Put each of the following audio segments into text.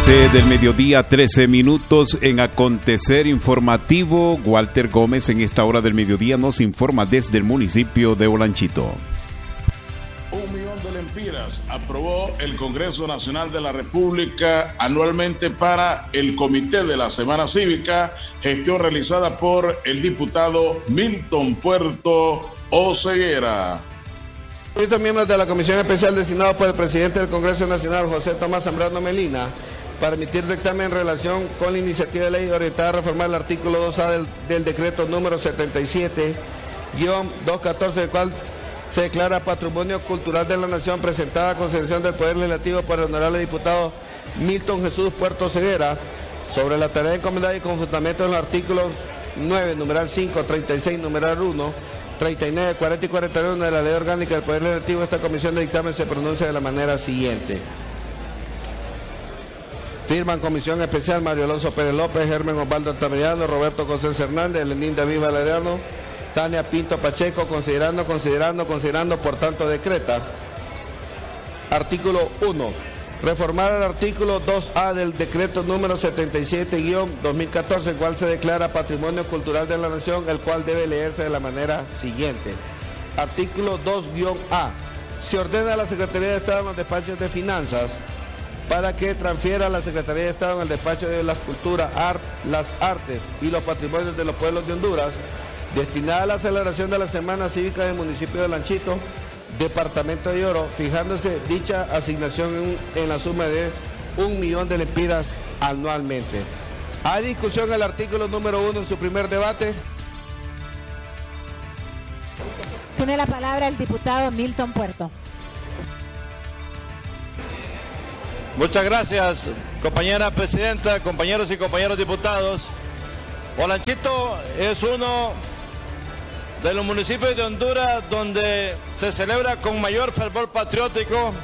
7 del mediodía, 13 minutos en acontecer informativo. Walter Gómez en esta hora del mediodía nos informa desde el municipio de Olanchito. 1 millón de lempiras aprobó el Congreso Nacional de la República anualmente para el Comité de la Semana Cívica, gestión realizada por el diputado Milton Puerto Oseguera. Estos miembros de la Comisión Especial designados por el presidente del Congreso Nacional, José Tomás Zambrano Melina, para emitir dictamen en relación con la iniciativa de ley orientada a reformar el artículo 2A del decreto número 77-214, el cual se declara Patrimonio Cultural de la Nación, presentada a consideración del Poder Legislativo por el honorable diputado Milton Jesús Puerto Ceguera, sobre la tarea encomendada y con fundamento en los artículos 9, numeral 5, 36, numeral 1, 39, 40 y 41 de la Ley Orgánica del Poder Legislativo. Esta comisión de dictamen se pronuncia de la manera siguiente. Firman Comisión Especial Mario Alonso Pérez López, Germán Osvaldo Altamirano, Roberto González Hernández, Lenín David Valeriano, Tania Pinto Pacheco, considerando, por tanto decreta. Artículo 1. Reformar el artículo 2A del decreto número 77-2014, el cual se declara Patrimonio Cultural de la Nación, el cual debe leerse de la manera siguiente. Artículo 2-A. Se ordena a la Secretaría de Estado en los despachos de Finanzas para que transfiera a la Secretaría de Estado en el despacho de la Cultura, las Artes y los Patrimonios de los Pueblos de Honduras, destinada a la celebración de la Semana Cívica del municipio de Olanchito, Departamento de Oro, fijándose dicha asignación en la suma de 1 millón de lempiras anualmente. ¿Hay discusión al artículo número 1 en su primer debate? Tiene la palabra el diputado Milton Puerto. Muchas gracias, compañera presidenta, compañeros y compañeros diputados. Olanchito es uno de los municipios de Honduras donde se celebra con mayor fervor patriótico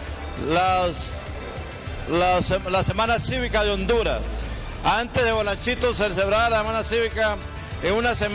la Semana Cívica de Honduras. Antes de Olanchito se celebraba la Semana Cívica en una semana